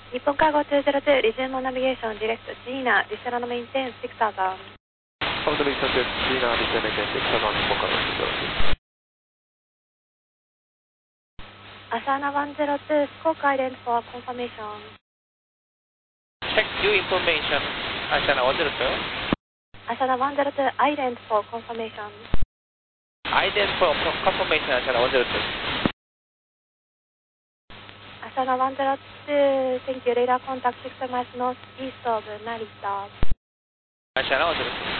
日本カーゴ202、リジューモナビゲーション、ディレクト、ジーナ、リセラのメインテン、6,000。 カウントリーセンテン、ジーナ、リセラのメインテン、6,000、日本カーゴ202。 Asana 102, Squawk Island for confirmation. Check due information, Asana 102. Asana 102, Island for confirmation. Ident for confirmation, Asana 102. Asana 102, thank you. Radar contact 6 miles northeast of Narita. Asana 102.